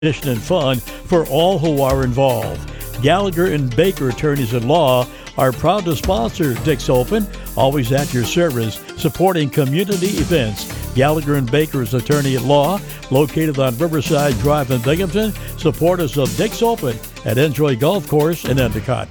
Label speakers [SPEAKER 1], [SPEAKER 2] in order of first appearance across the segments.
[SPEAKER 1] and fun for all who are involved. Gallagher and Baker Attorneys at Law are proud to sponsor Dick's Open, always at your service, supporting community events. Gallagher and Baker's Attorney at Law, located on Riverside Drive in Binghamton, supporters of Dick's Open at Enjoy Golf Course in Endicott.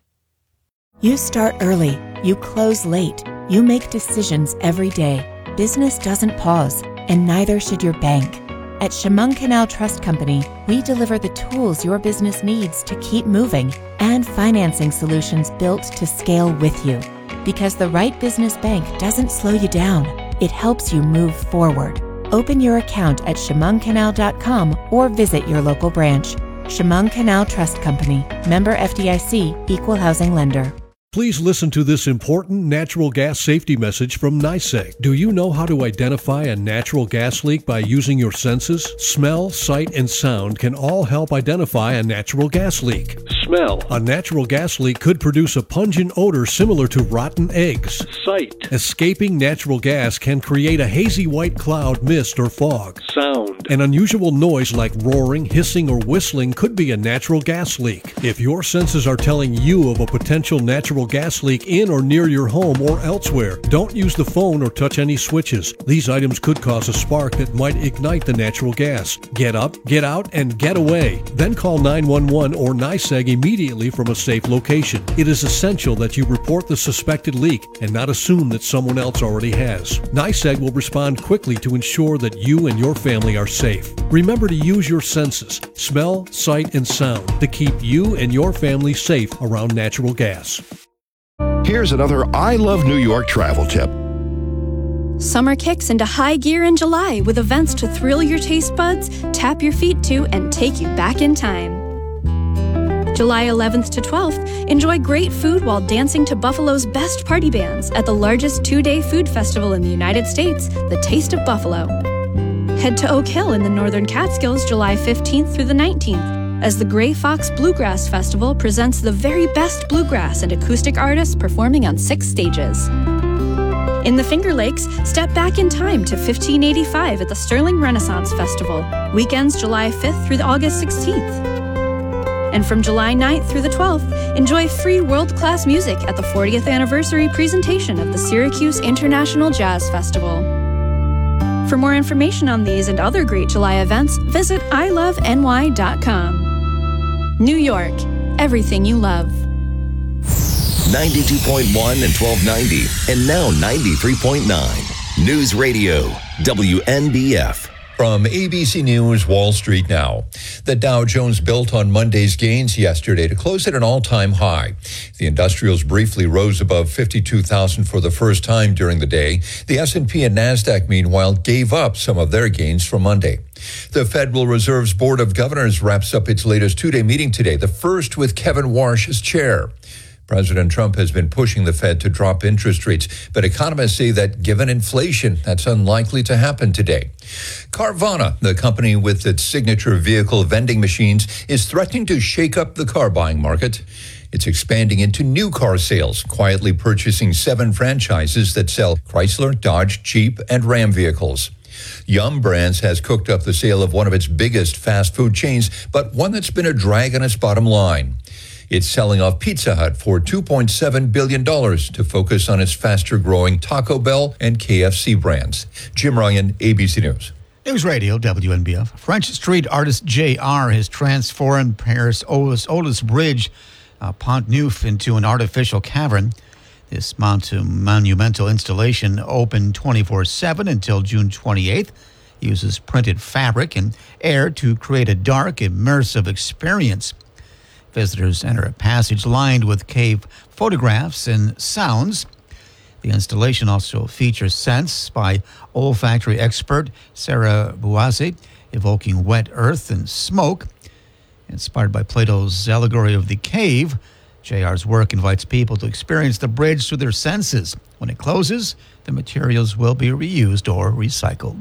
[SPEAKER 2] You start early, you close late, you make decisions every day. Business doesn't pause, and neither should your bank. At Chemung Canal Trust Company, we deliver the tools your business needs to keep moving and financing solutions built to scale with you. Because the right business bank doesn't slow you down, it helps you move forward. Open your account at chemungcanal.com or visit your local branch. Chemung Canal Trust Company, member FDIC, equal housing lender.
[SPEAKER 3] Please listen to this important natural gas safety message from NYSEG. Do you know how to identify a natural gas leak by using your senses? Smell, sight, and sound can all help identify a natural gas leak. Smell. A natural gas leak could produce a pungent odor similar to rotten eggs. Sight. Escaping natural gas can create a hazy white cloud, mist, or fog. Sound. An unusual noise like roaring, hissing, or whistling could be a natural gas leak. If your senses are telling you of a potential natural gas leak in or near your home or elsewhere, don't use the phone or touch any switches. These items could cause a spark that might ignite the natural gas. Get up, get out, and get away. Then call 911 or NYSEG immediately from a safe location. It is essential that you report the suspected leak and not assume that someone else already has. NYSEG will respond quickly to ensure that you and your family are safe. Remember to use your senses, smell, sight, and sound to keep you and your family safe around natural gas.
[SPEAKER 4] Here's another I Love New York travel tip.
[SPEAKER 5] Summer kicks into high gear in July with events to thrill your taste buds, tap your feet to, and take you back in time. July 11th to 12th, enjoy great food while dancing to Buffalo's best party bands at the largest two-day food festival in the United States, the Taste of Buffalo. Head to Oak Hill in the Northern Catskills July 15th through the 19th, as the Gray Fox Bluegrass Festival presents the very best bluegrass and acoustic artists performing on 6 stages. In the Finger Lakes, step back in time to 1585 at the Sterling Renaissance Festival, weekends July 5th through August 16th. And from July 9th through the 12th, enjoy free world-class music at the 40th anniversary presentation of the Syracuse International Jazz Festival. For more information on these and other great July events, visit iloveny.com. New York, everything you love.
[SPEAKER 6] 92.1 and 1290, and now 93.9. News Radio, WNBF.
[SPEAKER 7] From ABC News, Wall Street now. The Dow Jones built on Monday's gains yesterday to close at an all-time high. The industrials briefly rose above 52,000 for the first time during the day. The S&P and NASDAQ, meanwhile, gave up some of their gains from Monday. The Federal Reserve's Board of Governors wraps up its latest two-day meeting today, the first with Kevin Warsh as chair. President Trump has been pushing the Fed to drop interest rates, but economists say that given inflation, that's unlikely to happen today. Carvana, the company with its signature vehicle vending machines, is threatening to shake up the car buying market. It's expanding into new car sales, quietly purchasing 7 franchises that sell Chrysler, Dodge, Jeep, and Ram vehicles. Yum Brands has cooked up the sale of one of its biggest fast food chains, but one that's been a drag on its bottom line. It's selling off Pizza Hut for $2.7 billion to focus on its faster-growing Taco Bell and KFC brands. Jim Ryan, ABC News.
[SPEAKER 8] News Radio, WNBF. French street artist JR has transformed Paris' oldest bridge, Pont Neuf, into an artificial cavern. This monumental installation, open 24/7 until June 28th, uses printed fabric and air to create a dark, immersive experience. Visitors enter a passage lined with cave photographs and sounds. The installation also features scents by olfactory expert Sarah Bouassi, evoking wet earth and smoke. Inspired by Plato's allegory of the cave, JR's work invites people to experience the bridge through their senses. When it closes, the materials will be reused or recycled.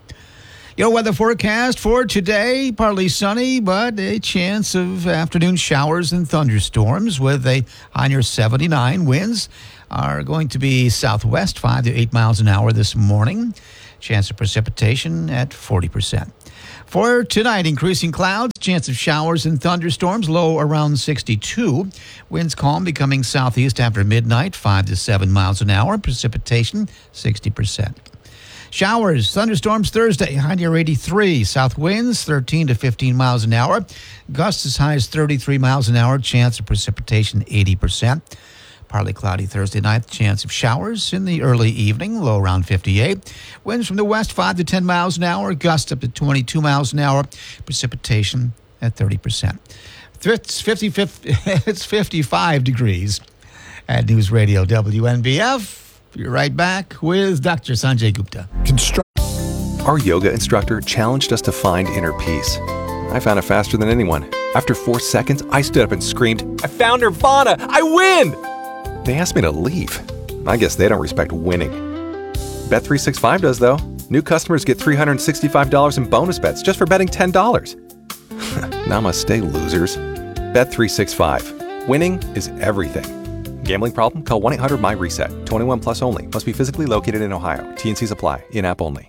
[SPEAKER 8] Your weather forecast for today, partly sunny, but a chance of afternoon showers and thunderstorms with a high near 79. Winds are going to be southwest, 5 to 8 miles an hour this morning. Chance of precipitation at 40%. For tonight, increasing clouds, chance of showers and thunderstorms, low around 62. Winds calm, becoming southeast after midnight, 5 to 7 miles an hour. Precipitation, 60%. Showers, thunderstorms Thursday, high near 83. South winds, 13 to 15 miles an hour. Gusts as high as 33 miles an hour. Chance of precipitation, 80%. Partly cloudy Thursday night, chance of showers in the early evening, low around 58. Winds from the west, 5 to 10 miles an hour, gusts up to 22 miles an hour, precipitation at 30%. It's 55 degrees at News Radio WNBF. We're right back with Dr. Sanjay Gupta.
[SPEAKER 9] Our yoga instructor challenged us to find inner peace. I found it faster than anyone. After 4 seconds, I stood up and screamed, "I found Nirvana! I win!" They asked me to leave. I guess they don't respect winning. Bet365 does, though. New customers get $365 in bonus bets just for betting $10. Namaste, losers. Bet365. Winning is everything. Gambling problem? Call 1-800-MY-RESET. 21 plus only. Must be physically located in Ohio. T&Cs apply. In-app only.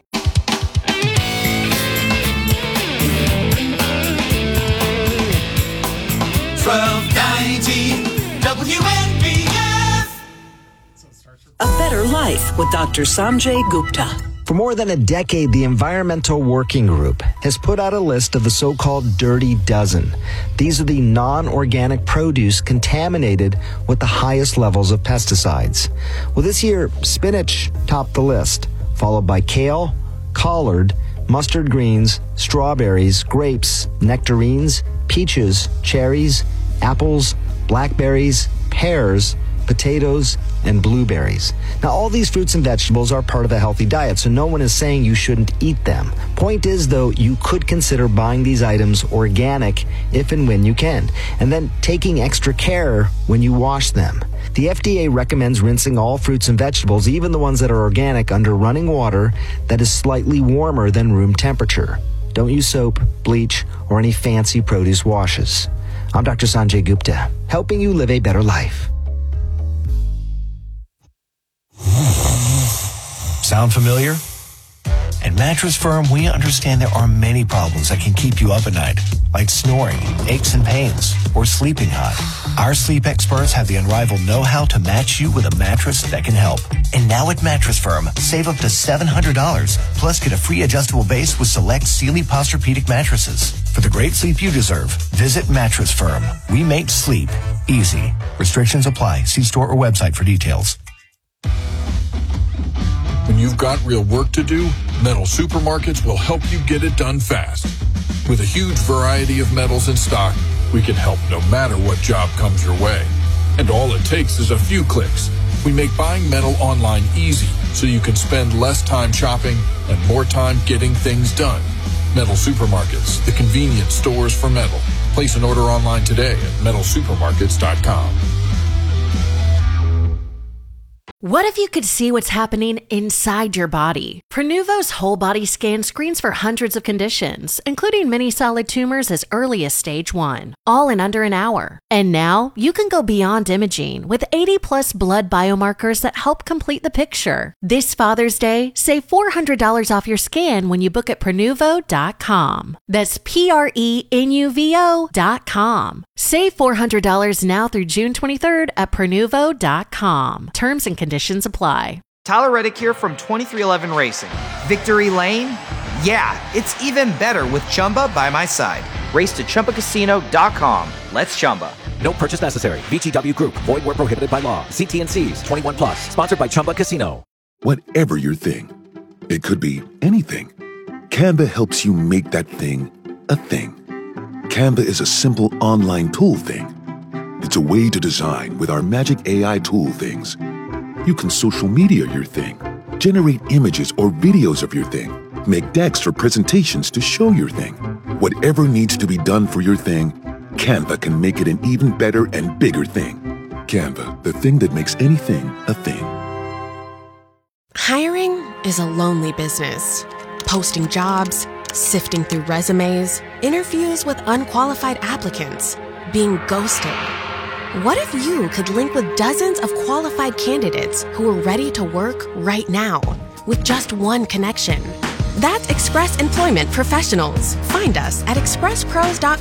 [SPEAKER 10] A Better Life with Dr. Sanjay Gupta.
[SPEAKER 11] For more than a decade, the Environmental Working Group has put out a list of the so-called Dirty Dozen. These are the non-organic produce contaminated with the highest levels of pesticides. Well, this year, spinach topped the list, followed by kale, collard, mustard greens, strawberries, grapes, nectarines, peaches, cherries, apples, blackberries, pears, potatoes, and blueberries. Now, all these fruits and vegetables are part of a healthy diet, so no one is saying you shouldn't eat them. Point is, though, you could consider buying these items organic if and when you can, and then taking extra care when you wash them. The FDA recommends rinsing all fruits and vegetables, even the ones that are organic, under running water that is slightly warmer than room temperature. Don't use soap, bleach, or any fancy produce washes. I'm Dr. Sanjay Gupta, helping you live a better life.
[SPEAKER 12] Sound familiar? At Mattress Firm, we understand there are many problems that can keep you up at night, like snoring, aches and pains, or sleeping hot. Our sleep experts have the unrivaled know-how to match you with a mattress that can help. And now at Mattress Firm, save up to $700, plus get a free adjustable base with select Sealy Posturepedic mattresses. For the great sleep you deserve, visit Mattress Firm. We make sleep easy. Restrictions apply. See store or website for details.
[SPEAKER 13] When you've got real work to do, Metal Supermarkets will help you get it done fast. With a huge variety of metals in stock, we can help no matter what job comes your way. And all it takes is a few clicks. We make buying metal online easy, so you can spend less time shopping and more time getting things done. Metal Supermarkets, the convenient stores for metal. Place an order online today at metalsupermarkets.com.
[SPEAKER 14] What if you could see what's happening inside your body? Prenuvo's whole body scan screens for hundreds of conditions, including many solid tumors as early as stage 1, all in under an hour. And now you can go beyond imaging with 80+ blood biomarkers that help complete the picture. This Father's Day, save $400 off your scan when you book at Prenuvo.com. That's Prenuvo.com. Save $400 now through June 23rd at Prenuvo.com. Terms and conditions apply.
[SPEAKER 15] Tyler Reddick here from 2311 Racing. Victory Lane? Yeah, it's even better with Chumba by my side. Race to ChumbaCasino.com. Let's Chumba.
[SPEAKER 16] No purchase necessary. VGW Group. Void where prohibited by law. See T&Cs. 21 plus. Sponsored by Chumba Casino.
[SPEAKER 17] Whatever your thing, it could be anything. Canva helps you make that thing a thing. Canva is a simple online tool thing. It's a way to design with our magic AI tool things. You can social media your thing, generate images or videos of your thing, make decks or presentations to show your thing. Whatever needs to be done for your thing, Canva can make it an even better and bigger thing. Canva, the thing that makes anything a thing.
[SPEAKER 18] Hiring is a lonely business. Posting jobs, sifting through resumes, interviews with unqualified applicants, being ghosted. What if you could link with dozens of qualified candidates who are ready to work right now with just one connection? That's Express Employment Professionals. Find us at expresspros.com